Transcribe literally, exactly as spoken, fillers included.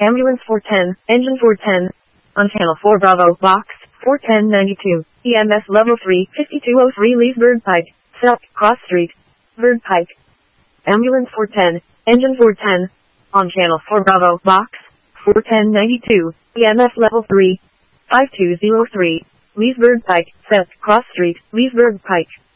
Ambulance four ten, engine four ten. On channel four Bravo, box, four ten ninety-two. E M S level three, fifty-two oh three Leesburg Pike, South, Cross Street, Bird Pike. Ambulance four ten, engine four ten. On channel four Bravo, box, four ten ninety-two. E M S level three, five two oh three. Leesburg Pike, South, Cross Street, Leesburg Pike.